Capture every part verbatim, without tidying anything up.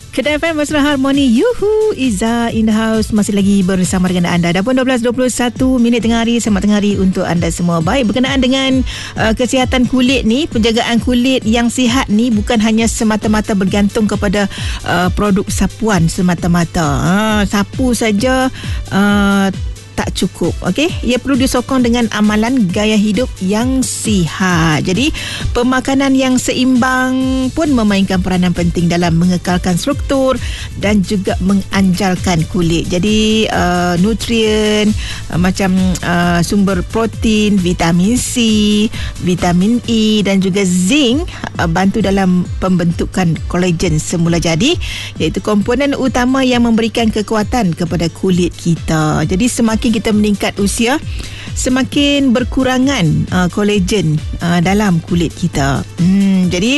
Kedai F M Mesra Harmoni. Yuhu, Iza in the house. Masih lagi bersama dengan anda. Dah pun dua belas dua puluh satu minit tengah hari. Selamat tengah hari untuk anda semua. Baik, berkenaan dengan uh, kesihatan kulit ni, penjagaan kulit yang sihat ni bukan hanya semata-mata bergantung kepada uh, produk sapuan semata-mata. Uh, sapu saja uh, tak cukup. Okey, ia perlu disokong dengan amalan gaya hidup yang sihat. Jadi pemakanan yang seimbang pun memainkan peranan penting dalam mengekalkan struktur dan juga menganjalkan kulit. Jadi uh, nutrien uh, macam uh, sumber protein, vitamin C, vitamin E dan juga zinc uh, bantu dalam pembentukan kolagen semula jadi, iaitu komponen utama yang memberikan kekuatan kepada kulit kita. Jadi semakin kita meningkat usia, semakin berkurangan uh, kolagen uh, dalam kulit kita. Hmm, jadi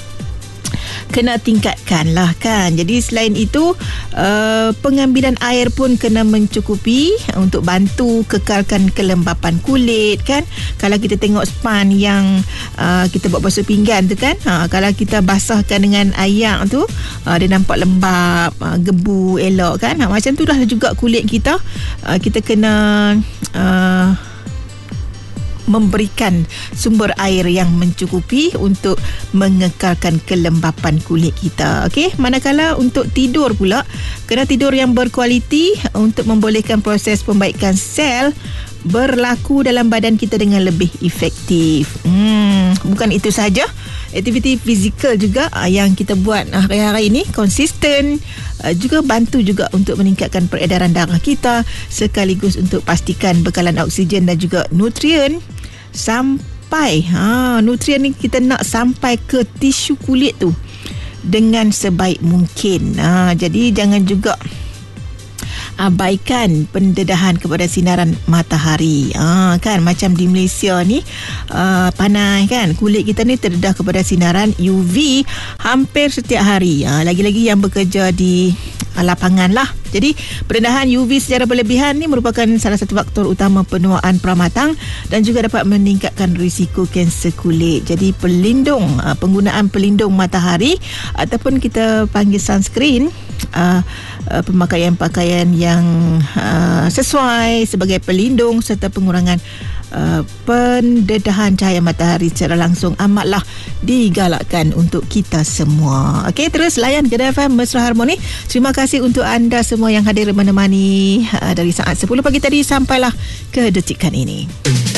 kena tingkatkan lah kan. Jadi selain itu uh, pengambilan air pun kena mencukupi untuk bantu kekalkan kelembapan kulit kan. Kalau kita tengok span yang uh, kita buat basuh pinggan tu kan, ha, kalau kita basahkan dengan air tu, uh, dia nampak lembab, uh, gebu elok kan. Ha, macam tu dah juga kulit kita. Uh, kita kena uh, memberikan sumber air yang mencukupi untuk mengekalkan kelembapan kulit kita. Okey, manakala untuk tidur pula, kena tidur yang berkualiti untuk membolehkan proses pembaikan sel berlaku dalam badan kita dengan lebih efektif. Hmm, bukan itu saja, aktiviti fizikal juga uh, yang kita buat hari-hari ini konsisten uh, juga bantu juga untuk meningkatkan peredaran darah kita, sekaligus untuk pastikan bekalan oksigen dan juga nutrien sampai ha, nutrien ni kita nak sampai ke tisu kulit tu dengan sebaik mungkin. Ha, jadi jangan juga abaikan pendedahan kepada sinaran matahari. Ha, kan macam di Malaysia ni uh, panas kan, kulit kita ni terdedah kepada sinaran U V hampir setiap hari. Ha, lagi-lagi yang bekerja di uh, lapangan lah. Jadi pendedahan U V secara berlebihan ni merupakan salah satu faktor utama penuaan pramatang dan juga dapat meningkatkan risiko kanser kulit. Jadi pelindung, uh, penggunaan pelindung matahari ataupun kita panggil sunscreen, uh, uh, pemakaian pakaian yang uh, sesuai sebagai pelindung serta pengurangan Uh, pendedahan cahaya matahari secara langsung amatlah digalakkan untuk kita semua. Okey, terus layan Kedai F M Mesra Harmoni. Terima kasih untuk anda semua yang hadir menemani uh, dari saat sepuluh pagi tadi sampailah ke detikan ini.